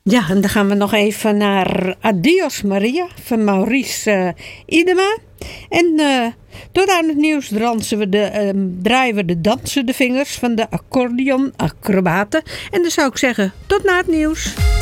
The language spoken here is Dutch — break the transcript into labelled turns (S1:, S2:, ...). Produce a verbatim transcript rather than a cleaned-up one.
S1: Ja, en dan gaan we nog even naar Adios Maria van Maurice uh, Idema. En uh, tot aan het nieuws dansen we de, uh, draaien we de dansen de vingers van de accordeon acrobaten. En dan zou ik zeggen, tot na het nieuws.